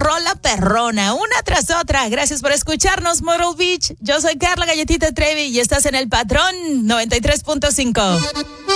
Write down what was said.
rola perrona, una tras otra. Gracias por escucharnos, Myrtle Beach. Yo soy Carla Galletita Trevi y estás en El Patrón 93.5.